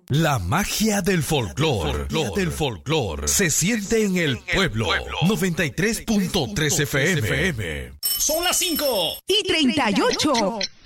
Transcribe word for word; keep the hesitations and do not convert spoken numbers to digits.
La magia del folclor, del folclor, se siente en el pueblo. noventa y tres punto tres F M. Son las cinco y treinta y ocho.